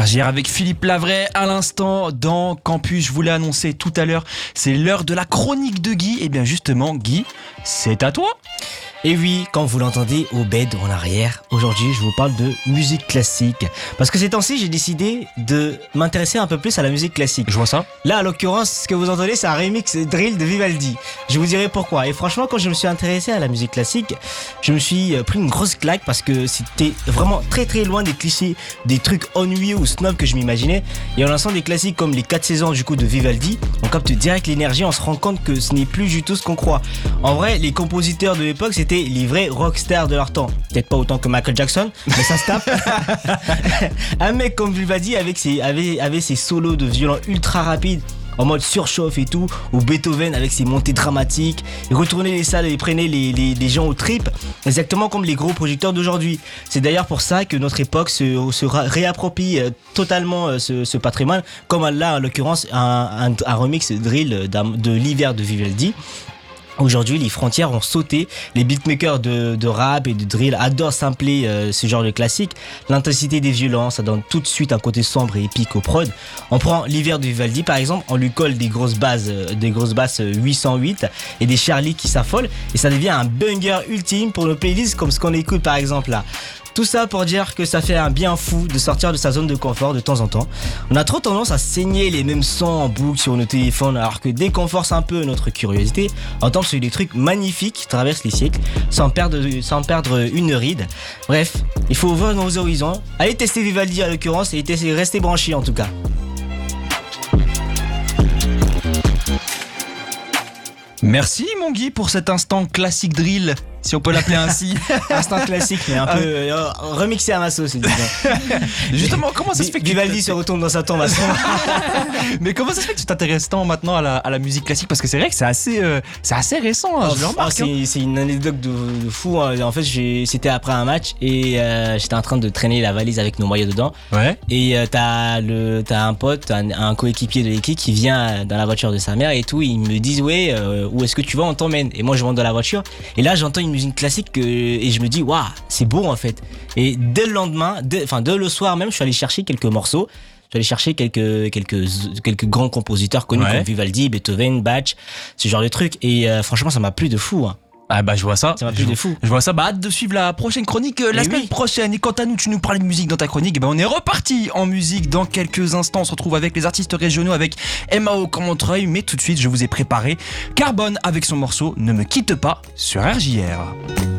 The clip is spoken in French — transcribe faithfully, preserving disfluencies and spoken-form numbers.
R J R avec Philippe Lavray à l'instant dans Campus. Je vous l'ai annoncé tout à l'heure, c'est l'heure de la chronique de Guy. Et bien justement, Guy, c'est à toi. Et oui, quand vous l'entendez au bed en arrière, aujourd'hui je vous parle de musique classique. Parce que ces temps-ci, j'ai décidé de m'intéresser un peu plus à la musique classique. Je vois ça. Là, en l'occurrence, ce que vous entendez, c'est un remix drill de Vivaldi. Je vous dirai pourquoi. Et franchement, quand je me suis intéressé à la musique classique, je me suis pris une grosse claque parce que c'était vraiment très très loin des clichés, des trucs ennuyeux ou snob que je m'imaginais. Et en lançant des classiques comme les quatre saisons du coup de Vivaldi, on capte direct l'énergie, on se rend compte que ce n'est plus du tout ce qu'on croit. En vrai, les compositeurs de l'époque, c'était les vrais rockstars de leur temps. Peut-être pas autant que Michael Jackson, mais ça se tape. Un mec comme Vivaldi avec ses, avait, avait ses solos de violon ultra rapides, en mode surchauffe et tout, ou Beethoven avec ses montées dramatiques, et retourner les salles et prenait les, les, les gens aux tripes, exactement comme les gros producteurs d'aujourd'hui. C'est d'ailleurs pour ça que notre époque se, se réapproprie totalement ce, ce patrimoine, comme là en l'occurrence un, un, un remix drill de l'hiver de Vivaldi. Aujourd'hui, les frontières ont sauté. Les beatmakers de, de rap et de drill adorent sampler euh, ce genre de classique. L'intensité des violences, ça donne tout de suite un côté sombre et épique au prod. On prend l'hiver de Vivaldi par exemple, on lui colle des grosses basses, euh, des grosses basses huit cent huit et des Charlie qui s'affolent et ça devient un banger ultime pour nos playlists comme ce qu'on écoute par exemple là. Tout ça pour dire que ça fait un bien fou de sortir de sa zone de confort de temps en temps. On a trop tendance à saigner les mêmes sons en boucle sur nos téléphones alors que dès qu'on force un peu notre curiosité, on tombe sur des trucs magnifiques qui traversent les siècles sans perdre, sans perdre une ride. Bref, il faut ouvrir nos horizons. Allez tester Vivaldi à l'occurrence et tester, restez branchés en tout cas. Merci mon Guy pour cet instant classique drill, si on peut l'appeler ainsi. Instant classique, mais un peu euh, remixé à ma sauce. Justement, comment ça se fait que Vivaldi se retourne dans sa tombe à ce moment. Mais comment ça se fait que tu t'intéresses tant maintenant à la, à la musique classique? Parce que c'est vrai que c'est assez, euh, c'est assez récent, hein, oh, je le remarque. Oh, c'est, hein. c'est une anecdote de, de fou. Hein. En fait, j'ai, c'était après un match et euh, j'étais en train de traîner la valise avec nos maillots dedans. Ouais. Et euh, t'as, le, t'as un pote, un, un coéquipier de l'équipe qui vient dans la voiture de sa mère et tout. Ils me disent, ouais, euh, où est-ce que tu vas? On t'emmène. Et moi, je rentre dans la voiture. Et là, j'entends une musique classique que, et je me dis, waouh, c'est beau en fait. Et dès le lendemain, dès, enfin, dès le soir même, je suis allé chercher quelques morceaux. Je suis allé chercher quelques, quelques, quelques grands compositeurs connus ouais. comme Vivaldi, Beethoven, Bach, ce genre de trucs. Et euh, franchement, ça m'a plu de fou. Hein. Ah bah je vois ça. Ça m'a plu de fou. Je vois ça. Bah hâte de suivre la prochaine chronique euh, la Mais semaine oui. prochaine. Et quant à nous, tu nous parlais de musique dans ta chronique. Bah on est reparti en musique dans quelques instants. On se retrouve avec les artistes régionaux avec M A O comme Montreuil. Mais tout de suite, je vous ai préparé Carbone avec son morceau Ne me quitte pas sur R J R.